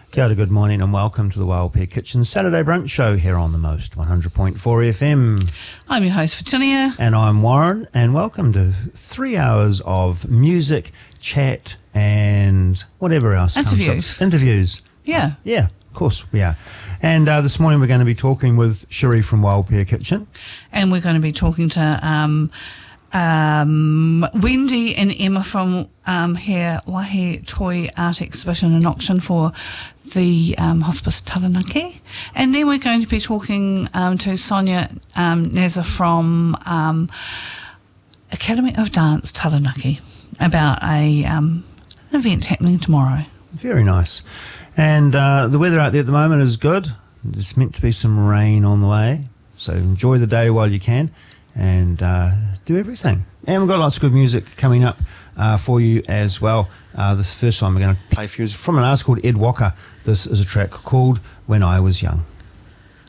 Kia ora, good morning and welcome to the Wild Pear Kitchen Saturday Brunch Show here on the Most 100.4 FM. I'm your host, Virginia. And I'm Warren, and welcome to 3 hours of music, chat and whatever else Interviews. comes up. Interviews. Yeah. Yeah, of course we are. And this morning we're going to be talking with Cherie from Wild Pear Kitchen. And we're going to be talking to Wendy and Emma from here Waihe Toy Art Exhibition and Auction for the Hospice Taranaki. And then we're going to be talking to Sonia Neza from Academy of Dance Taranaki about an event happening tomorrow. Very nice. And the weather out there at the moment is good. There's meant to be some rain on the way, so enjoy the day while you can and do everything. And we've got lots of good music coming up for you as well. This first one we're going to play for you is from an artist called Ed Walker. This is a track called When I Was Young.